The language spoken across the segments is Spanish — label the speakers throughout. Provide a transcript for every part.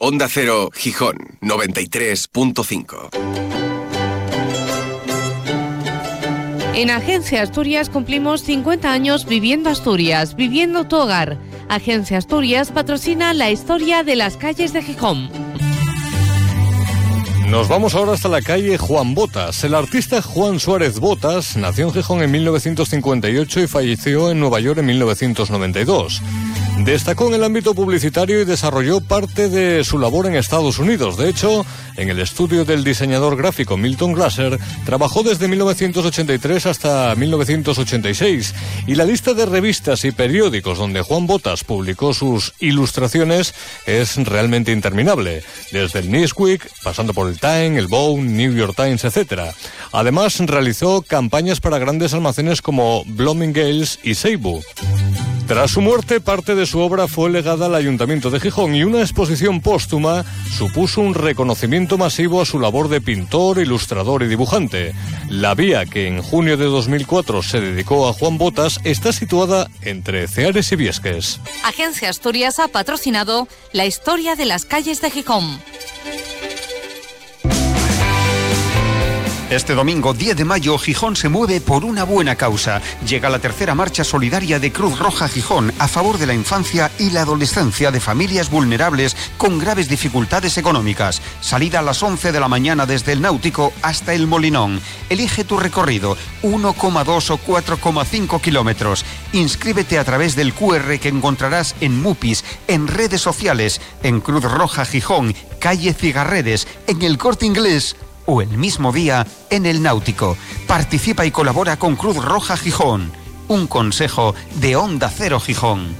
Speaker 1: Onda Cero, Gijón, 93.5.
Speaker 2: En Agencia Asturias cumplimos 50 años viviendo Asturias, viviendo tu hogar. Agencia Asturias patrocina la historia de las calles de Gijón.
Speaker 3: Nos vamos ahora hasta la calle Juan Botas. El artista Juan Suárez Botas nació en Gijón en 1958 y falleció en Nueva York en 1992. Destacó en el ámbito publicitario y desarrolló parte de su labor en Estados Unidos. De hecho, en el estudio del diseñador gráfico Milton Glaser, trabajó desde 1983 hasta 1986. Y la lista de revistas y periódicos donde Juan Botas publicó sus ilustraciones es realmente interminable. Desde el Newsweek, pasando por el Time, el Vogue, New York Times, etc. Además, realizó campañas para grandes almacenes como Bloomingdale's y Seibu. Tras su muerte, parte de su obra fue legada al Ayuntamiento de Gijón y una exposición póstuma supuso un reconocimiento masivo a su labor de pintor, ilustrador y dibujante. La vía que en junio de 2004 se dedicó a Juan Botas está situada entre Ceares y Viesques.
Speaker 2: Agencia Asturias ha patrocinado la historia de las calles de Gijón.
Speaker 4: Este domingo 10 de mayo, Gijón se mueve por una buena causa. Llega la tercera marcha solidaria de Cruz Roja Gijón a favor de la infancia y la adolescencia de familias vulnerables con graves dificultades económicas. Salida a las 11 de la mañana desde el Náutico hasta el Molinón. Elige tu recorrido, 1,2 o 4,5 kilómetros. Inscríbete a través del QR que encontrarás en Mupis, en redes sociales, en Cruz Roja Gijón, calle Cigarreres, en el Corte Inglés o el mismo día en el Náutico. Participa y colabora con Cruz Roja Gijón. Un consejo de Onda Cero Gijón.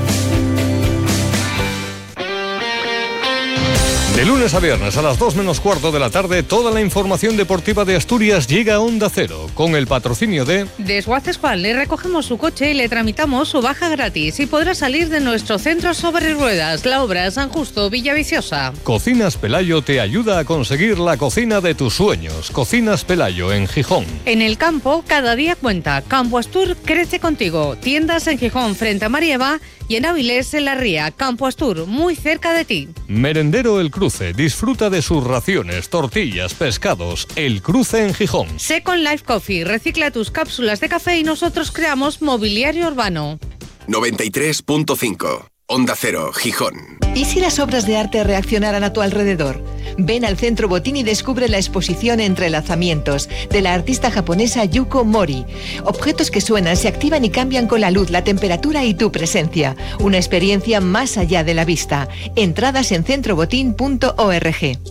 Speaker 3: De lunes a viernes a las 2 menos cuarto de la tarde, toda la información deportiva de Asturias llega a Onda Cero, con el patrocinio de
Speaker 2: Desguaces Juan, le recogemos su coche y le tramitamos su baja gratis y podrá salir de nuestro centro sobre ruedas, la obra San Justo, Villaviciosa.
Speaker 3: Cocinas Pelayo te ayuda a conseguir la cocina de tus sueños. Cocinas Pelayo en Gijón.
Speaker 2: En el campo, cada día cuenta. Campo Astur crece contigo. Tiendas en Gijón frente a Marieva y en Avilés en la Ría. Campo Astur, muy cerca de ti.
Speaker 3: Merendero El Cruce. Disfruta de sus raciones, tortillas, pescados. El Cruce en Gijón.
Speaker 2: Second Life Coffee. Recicla tus cápsulas de café y nosotros creamos mobiliario urbano.
Speaker 1: 93.5. Onda Cero, Gijón.
Speaker 5: ¿Y si las obras de arte reaccionaran a tu alrededor? Ven al Centro Botín y descubre la exposición Entrelazamientos de la artista japonesa Yuko Mori. Objetos que suenan, se activan y cambian con la luz, la temperatura y tu presencia. Una experiencia más allá de la vista. Entradas en centrobotín.org.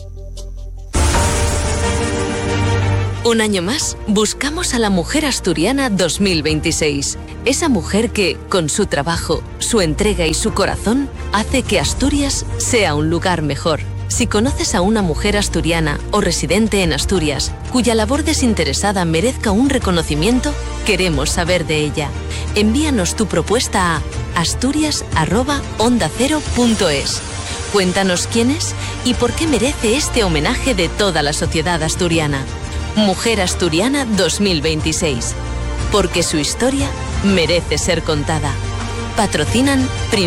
Speaker 6: Un año más, buscamos a la mujer asturiana 2026. Esa mujer que, con su trabajo, su entrega y su corazón, hace que Asturias sea un lugar mejor. Si conoces a una mujer asturiana o residente en Asturias, cuya labor desinteresada merezca un reconocimiento, queremos saber de ella. Envíanos tu propuesta a asturias@ondacero.es. Cuéntanos quién es y por qué merece este homenaje de toda la sociedad asturiana. Mujer Asturiana 2026. Porque su historia merece ser contada. Patrocinan